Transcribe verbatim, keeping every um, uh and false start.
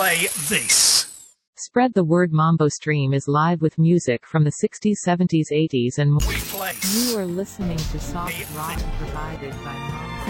play this. Spread the word. Mambo Stream is live with music from the sixties, seventies, eighties and more. We play. You are listening to soft rock provided by Mambo.